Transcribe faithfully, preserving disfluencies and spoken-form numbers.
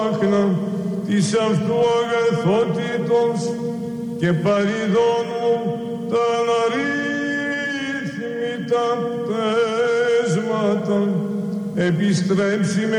της αυτού αγαθότητος και παριδώνου τα αναρρύθμιτα πέσματα επιστρέψει με